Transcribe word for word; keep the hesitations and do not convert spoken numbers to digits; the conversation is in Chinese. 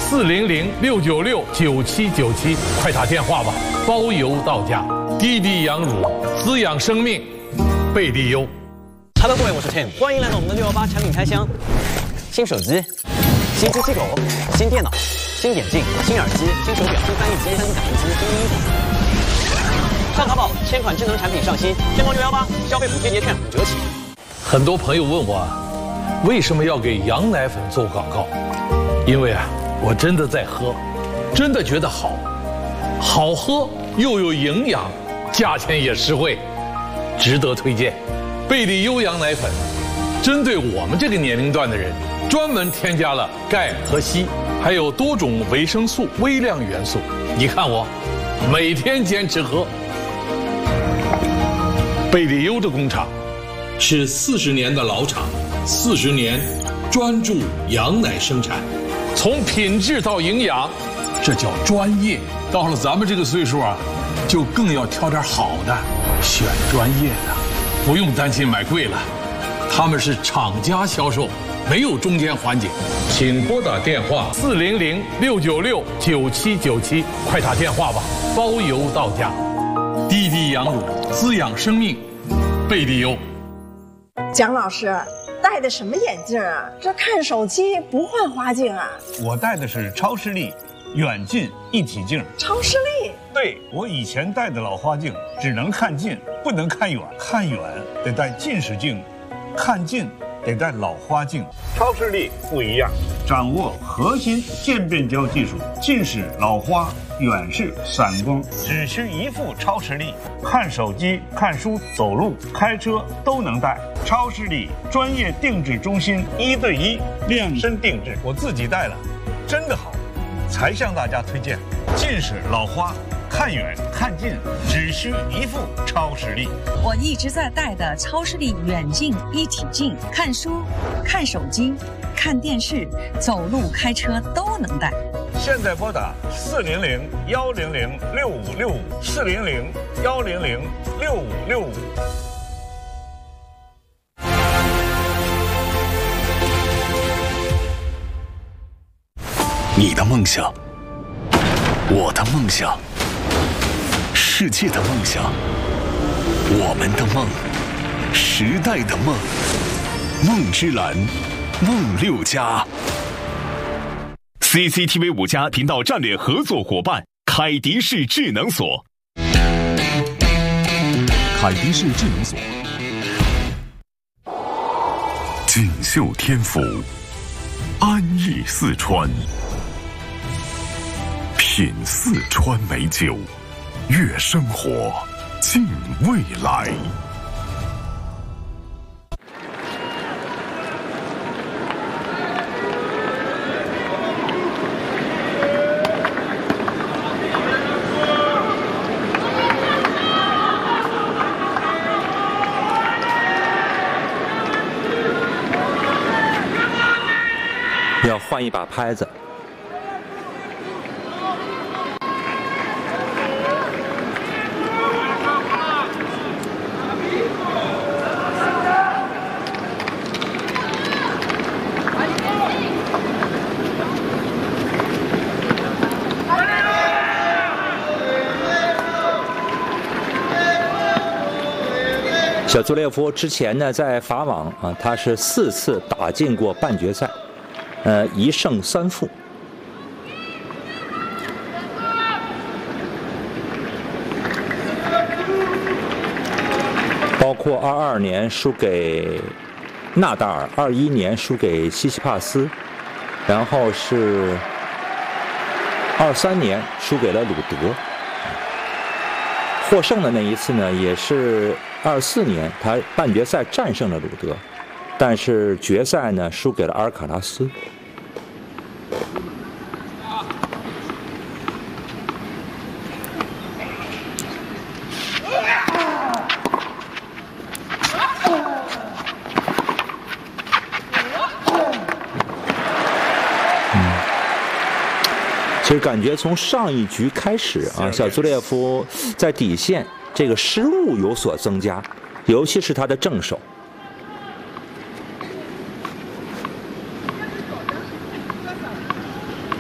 四零零六九六九七九七，快打电话吧，包邮到家。滴滴羊乳滋养生命，贝利优。 Hello， 各位，我是 Tim， 欢迎来到我们的六幺八产品开箱。新手机、新机器狗、新电脑、新眼镜、新耳机、新手表、新翻译机、三 D 打印机、新衣服。上淘宝，千款智能产品上新，天猫六幺八消费补贴节券五折起。 很多朋友问我啊，为什么要给羊奶粉做广告？因为啊，我真的在喝，真的觉得好，好喝又有营养，价钱也实惠，值得推荐。贝利优羊奶粉，针对我们这个年龄段的人，专门添加了钙和硒，还有多种维生素、微量元素。你看我，每天坚持喝。贝利优的工厂是四十年的老厂，四十年专注羊奶生产，从品质到营养，这叫专业。到了咱们这个岁数啊，就更要挑点好的，选专业的，不用担心买贵了。他们是厂家销售，没有中间环节。请拨打电话四零零六九六九七九七，快打电话吧，包邮到家。滴滴羊乳滋养生命，贝利优。 蒋老师戴的什么眼镜啊？这看手机不换花镜啊？ 我戴的是超视力远近一体镜。 超视力？ 对，我以前戴的老花镜只能看近，不能看远，看远得戴近视镜，看近得戴老花镜。超视力不一样，掌握核心渐变焦技术，近视、老花、远视、散光，只需一副超视力，看手机、看书、走路、开车都能戴。超视力专业定制中心，一对一量身定制，我自己戴了，真的好，才向大家推荐。近视、老花，看远看近只需一副超视力。 我一直在戴的超视力远近一体镜，看书、看手机、看电视、走路、开车都能戴。 现在拨打四零零幺零零六五六五，四零零幺零零六五六五。 你的梦想，我的梦想，世界的梦想，我们的梦，时代的梦，梦之蓝，梦六家。C C T V 五家频道战略合作伙伴，凯迪士智能锁。凯迪士智能锁，锦绣天府，安逸四川。品四川美酒，悦生活，敬未来。 要换一把拍子。小佐列夫之前呢，在法网啊，他是四次打进过半决赛，呃，一胜三负。包括二二年输给纳达尔，二一年输给西西帕斯，然后是二三年输给了鲁德。获胜的那一次呢，也是二四年，他半决赛战胜了鲁德，但是决赛呢输给了阿尔卡拉斯。其实感觉从上一局开始啊，小佐列夫在底线这个失误有所增加，尤其是他的正手